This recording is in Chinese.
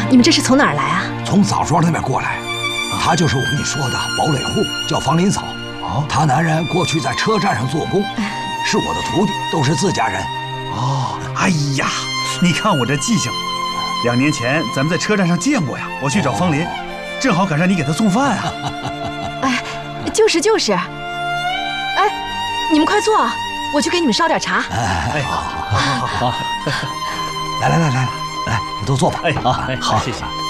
你们这是从哪儿来啊？ 从枣庄那边过来。他就是我跟你说的堡垒户，叫方林草。哦，他男人过去在车站上做工，是我的徒弟，都是自家人。 哦，哎呀，你看我这记性，2年前咱们在车站上见过呀。我去找方林，正好赶上你给他送饭啊。 哎，就是。哎，你们快坐，我去给你们烧点茶。 哎，好。 来，你都坐吧。 哎，好，谢谢。